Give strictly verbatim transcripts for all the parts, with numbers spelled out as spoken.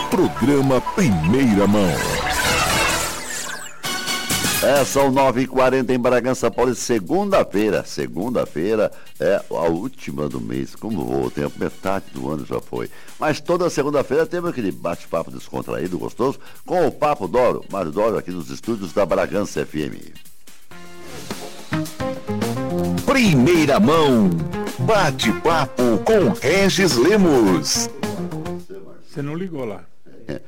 Programa Primeira Mão. É, são nove e quarenta em Bragança Paulista, segunda-feira. Segunda-feira é a última do mês. Como voa o tempo? Metade do ano já foi. Mas toda segunda-feira temos aquele bate-papo descontraído, gostoso, com o Papo Doro. Mário Doro aqui nos estúdios da Bragança F M. Primeira Mão. Bate-papo com Regis Lemos. Você não ligou lá. É.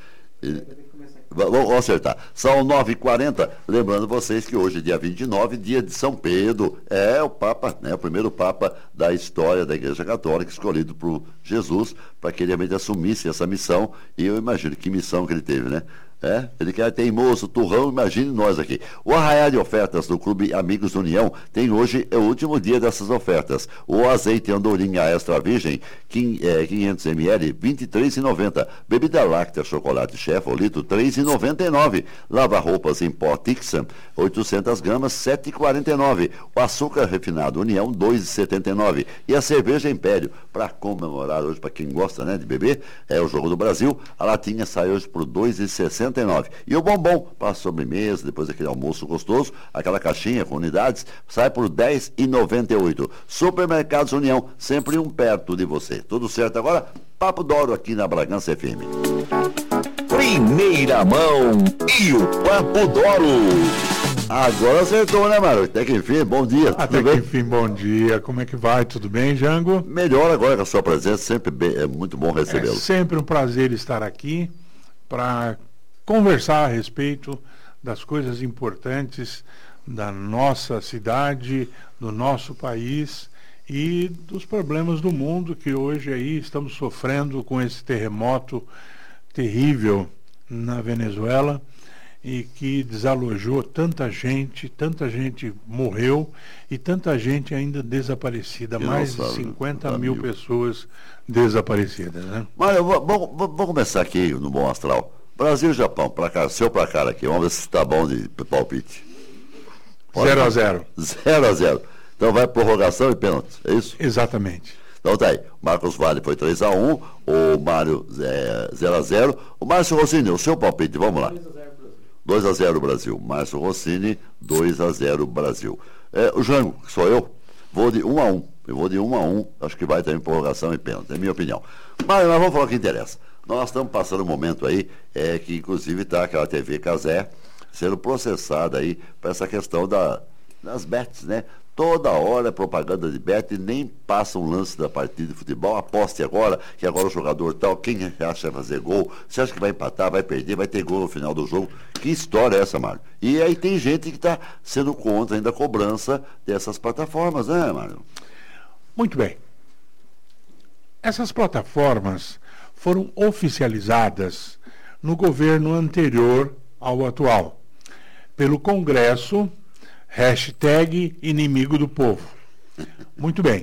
Vamos acertar. São nove e quarenta. Lembrando vocês que hoje é dia vinte e nove, dia de São Pedro. É o Papa, né? O primeiro Papa da história da Igreja Católica, escolhido por Jesus para que ele realmente assumisse essa missão. E eu imagino que missão que ele teve, né? É, ele quer teimoso, turrão, imagine nós aqui. O arraial de ofertas do Clube Amigos da União tem hoje, é o último dia dessas ofertas. O azeite Andorinha Extra Virgem, quinhentos mililitros, vinte e três reais e noventa centavos. Bebida láctea, chocolate chefe, o litro, três reais e noventa e nove centavos. Lava-roupas em pó Tixan, oitocentas gramas, sete reais e quarenta e nove centavos. O açúcar refinado União, dois reais e setenta e nove centavos. E a cerveja Império, para comemorar hoje, para quem gosta, né, de beber, é o Jogo do Brasil. A latinha sai hoje por dois reais e sessenta e nove centavos. E o bombom, para sobremesa, depois daquele almoço gostoso, aquela caixinha com unidades, sai por dez reais e noventa e oito centavos. Supermercados União, sempre um perto de você. Tudo certo agora? Papo Doro aqui na Bragança F M. Primeira Mão e o Papo Doro. Agora acertou, né, Mário? Até que enfim, bom dia. Até que bem? enfim, bom dia. Como é que vai? Tudo bem, Jango? Melhor agora com a sua presença, sempre bem, é muito bom recebê-lo. É sempre um prazer estar aqui para conversar a respeito das coisas importantes da nossa cidade, do nosso país e dos problemas do mundo que hoje aí estamos sofrendo com esse terremoto terrível na Venezuela e que desalojou tanta gente, tanta gente morreu e tanta gente ainda desaparecida, que mais de cinquenta mil pessoas desaparecidas, né? Mas eu vou, vou, vou começar aqui no Bom Astral. Brasil e Japão, pra cá, seu pra cá aqui, vamos ver se está bom de palpite. zero a zero. zero a zero. Então vai prorrogação e pênalti, é isso? Exatamente. Então tá aí, Marcos Vale foi três a um, o Mário é, zero a zero. O Márcio Rossini, o seu palpite, vamos lá. dois a zero Brasil. Márcio Rossini, dois a zero Brasil. É, o Jango, que sou eu, vou de um a um. Eu vou de um a um, acho que vai ter em prorrogação e pênalti, é a minha opinião. Mas nós vamos falar o que interessa. Nós estamos passando um momento aí, é, que inclusive está aquela T V Casé sendo processada aí para essa questão da, das bets, né? Toda hora é propaganda de bet e nem passa um lance da partida de futebol. Aposte agora, que agora o jogador tal, quem acha fazer gol, você acha que vai empatar, vai perder, vai ter gol no final do jogo. Que história é essa, Mário? E aí tem gente que está sendo contra ainda a cobrança dessas plataformas, né, Mário? Muito bem. Essas plataformas foram oficializadas no governo anterior ao atual, pelo Congresso, hashtag inimigo do povo. Muito bem.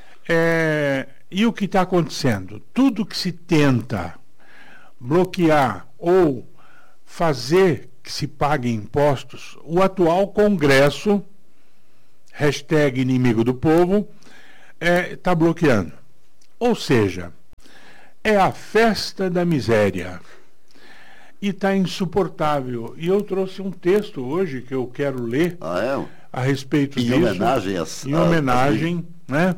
É, e o que está acontecendo? Tudo que se tenta bloquear ou fazer que se pague impostos, o atual Congresso, hashtag inimigo do povo, está é, bloqueando. Ou seja, é a festa da miséria. E está insuportável. E eu trouxe um texto hoje que eu quero ler ah, é? a respeito em disso. Homenagem às, em homenagem, a... né?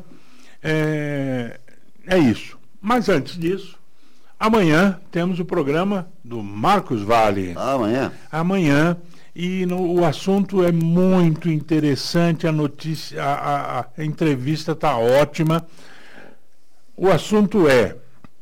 É, é isso. Mas antes disso, amanhã temos o programa do Marcos Vale. Ah, amanhã? Amanhã. E no, o assunto é muito interessante, a notícia, a, a, a entrevista está ótima. O assunto é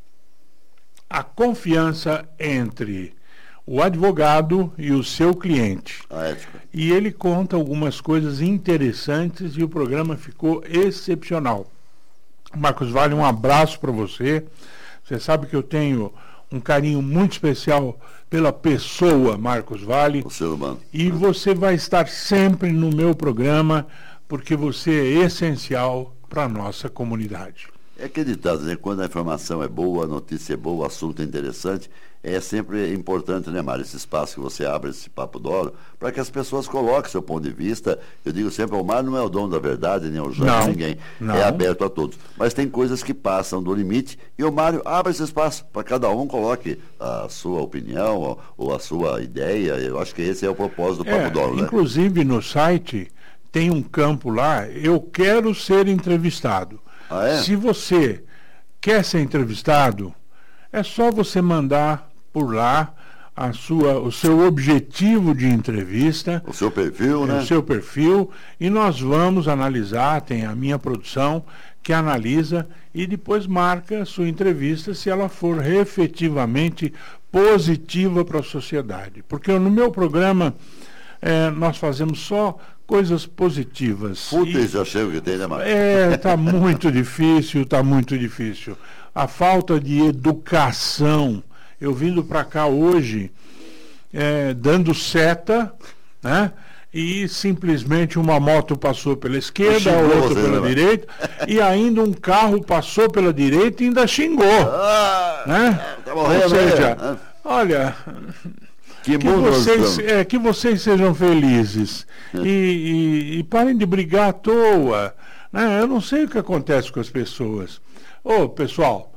a confiança entre o advogado e o seu cliente. A ética. E ele conta algumas coisas interessantes e o programa ficou excepcional. Marcos Vale, um abraço para você. Você sabe que eu tenho um carinho muito especial pela pessoa Marcos Vale. O ser humano. E ah. você vai estar sempre no meu programa porque você é essencial para a nossa comunidade. É acreditado, né? Quando a informação é boa, a notícia é boa, o assunto é interessante, é sempre importante, né, Mário, esse espaço que você abre, esse Papo d'Oro, para que as pessoas coloquem seu ponto de vista. Eu digo sempre, o Mário não é o dono da verdade, nem o João, ninguém. Não. É aberto a todos. Mas tem coisas que passam do limite e o Mário abre esse espaço para cada um coloque a sua opinião ou, ou a sua ideia. Eu acho que esse é o propósito do Papo é, d'Oro, né? Inclusive no site tem um campo lá, eu quero ser entrevistado. Ah, é? Se você quer ser entrevistado, é só você mandar por lá a sua, o seu objetivo de entrevista. O seu perfil, né? O seu perfil, e nós vamos analisar, tem a minha produção que analisa e depois marca a sua entrevista se ela for efetivamente positiva para a sociedade. Porque no meu programa é, nós fazemos só coisas positivas. Fúteis, já chego que tem, né, Marcos? É, está muito difícil, está muito difícil. A falta de educação. Eu vindo para cá hoje, é, dando seta, né? E simplesmente uma moto passou pela esquerda, a outra você, pela né, direita, e ainda um carro passou pela direita e ainda xingou. Ah, né? Tá morrendo, Ou seja, né? olha, que, que, vocês, é, que vocês sejam felizes e, e, e parem de brigar à toa. Né? Eu não sei o que acontece com as pessoas. Ô, pessoal,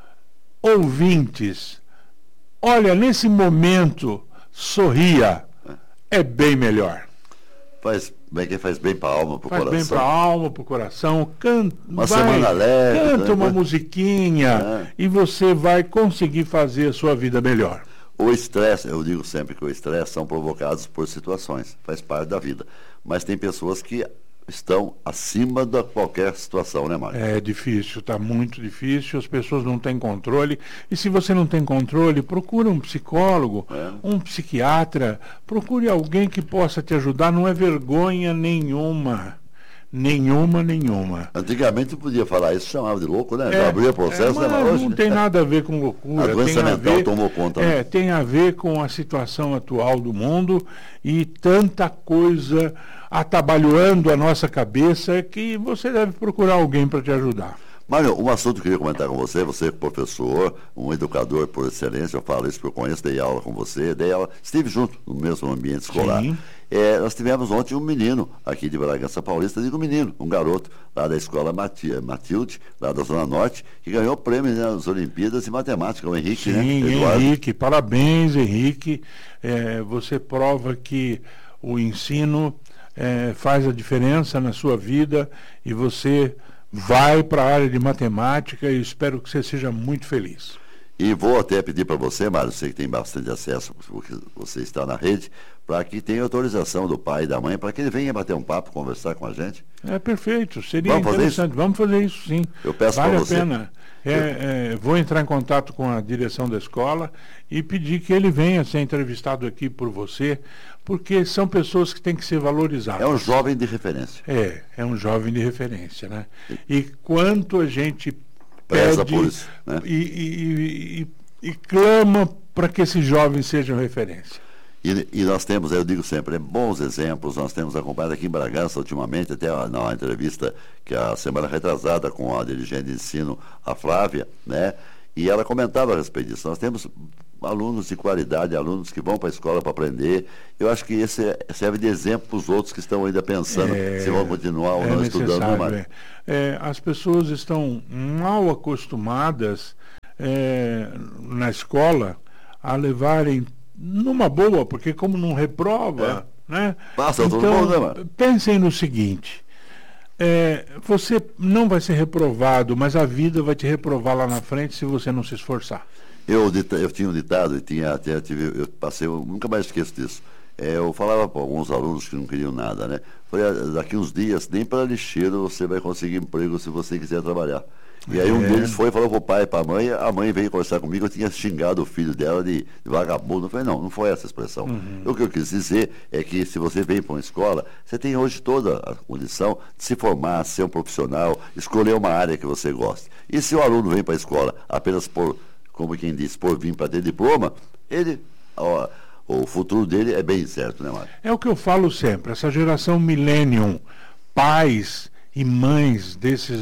ouvintes, olha, nesse momento, sorria, é bem melhor. Faz bem, que faz bem para a alma, para o coração. Faz bem para a alma, para o coração. Canta, uma vai, semana leve. Canta né? uma musiquinha é. e você vai conseguir fazer a sua vida melhor. O estresse, eu digo sempre que o estresse são provocados por situações, faz parte da vida. Mas tem pessoas que estão acima de qualquer situação, né, Mário? É difícil, está muito difícil, as pessoas não têm controle. E se você não tem controle, procure um psicólogo, é. um psiquiatra, procure alguém que possa te ajudar. Não é vergonha nenhuma. Nenhuma, nenhuma. Antigamente podia falar isso, chamava de louco, né? É, Já abria processo, é, né? Mas hoje não tem nada a ver com loucura. A doença tem mental a ver, tomou conta. É, né? tem a ver com a situação atual do mundo e tanta coisa atabalhoando a nossa cabeça que você deve procurar alguém para te ajudar. Mário, um assunto que eu queria comentar com você, você é professor, um educador por excelência, eu falo isso porque eu conheço, dei aula com você, dei aula, estive junto no mesmo ambiente escolar. É, nós tivemos ontem um menino aqui de Bragança Paulista, digo menino, um garoto lá da escola Mati, Matilde, lá da Zona Norte, que ganhou o prêmio né, nas Olimpíadas de Matemática, o Henrique, Sim, né? Eduardo. Henrique, parabéns, Henrique. É, você prova que o ensino é, faz a diferença na sua vida e você vai para a área de matemática e espero que você seja muito feliz. E vou até pedir para você, Mário, você que tem bastante acesso, porque você está na rede, para que tenha autorização do pai e da mãe, para que ele venha bater um papo, conversar com a gente. É perfeito, seria Vamos interessante. Fazer Vamos fazer isso, sim. Eu peço vale para a você. pena. É, é, vou entrar em contato com a direção da escola e pedir que ele venha ser entrevistado aqui por você, porque são pessoas que têm que ser valorizadas. É um jovem de referência. É, é um jovem de referência, né? E quanto a gente preza pede por isso, né? e, e, e, e clama para que esses jovens sejam referência. E, e nós temos, eu digo sempre, bons exemplos, nós temos acompanhado aqui em Bragança ultimamente, até na entrevista que a semana retrasada com a dirigente de ensino, a Flávia, né? E ela comentava a respeito disso. Nós temos alunos de qualidade, alunos que vão para a escola para aprender. Eu acho que esse serve de exemplo para os outros que estão ainda pensando é, se vão continuar ou é não estudando. Mas... É. É, as pessoas estão mal acostumadas é, na escola a levarem numa boa, porque como não reprova, é. né? Passa então, todo mundo, né, mano? Pensem no seguinte, é, você não vai ser reprovado, mas a vida vai te reprovar lá na frente se você não se esforçar. Eu, eu tinha um ditado, e tinha, até tive, eu passei, eu nunca mais esqueço disso. É, eu falava para alguns alunos que não queriam nada, né? Falei, daqui uns dias, nem para lixeiro você vai conseguir emprego se você quiser trabalhar. E aí um é. deles foi e falou para o pai e para a mãe, a mãe veio conversar comigo, eu tinha xingado o filho dela de, de vagabundo. Eu falei, não, não foi essa a expressão. Uhum. O que eu quis dizer é que se você vem para uma escola, você tem hoje toda a condição de se formar, ser um profissional, escolher uma área que você gosta. E se o aluno vem para a escola apenas por, como quem diz, por vir para ter diploma, ele, ó, o futuro dele é bem incerto, né, Mário? É o que eu falo sempre, essa geração millennium, pais e mães desses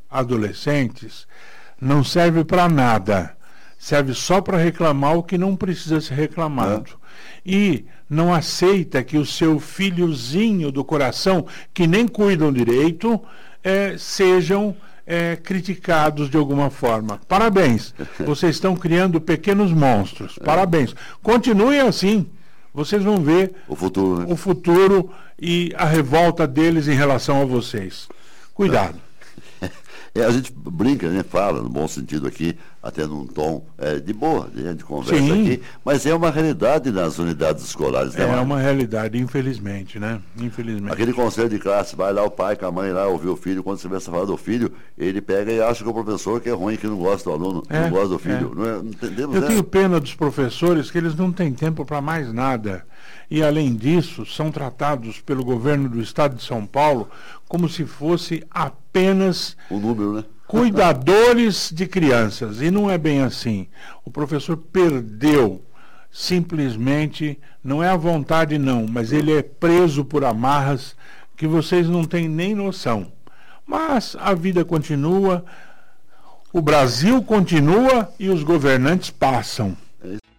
adolescentes não serve para nada. Serve só para reclamar o que não precisa ser reclamado. É. E não aceita que o seu filhozinho do coração, que nem cuidam direito, é, sejam é, criticados de alguma forma. Parabéns. Vocês estão criando pequenos monstros. Parabéns. Continuem assim. Vocês vão ver o futuro, né? o futuro e a revolta deles em relação a vocês. Cuidado. É, a gente brinca, né, fala no bom sentido aqui, até num tom é, de boa, de, de conversa. Sim. Aqui, mas é uma realidade nas unidades escolares, né? É Marcos? Uma realidade, infelizmente, né? Infelizmente. Aquele conselho de classe, vai lá o pai com a mãe lá ouvir o filho, quando você começa a falar do filho, ele pega e acha que o professor que é ruim, que não gosta do aluno, é, não gosta do filho. É. Não é, não entendemos, Eu né? tenho pena dos professores que eles não têm tempo para mais nada. E, além disso, são tratados pelo governo do estado de São Paulo como se fosse apenas o número, né? cuidadores de crianças. E não é bem assim. O professor perdeu, simplesmente, não é a vontade não, mas ele é preso por amarras que vocês não têm nem noção. Mas a vida continua, o Brasil continua e os governantes passam. É isso.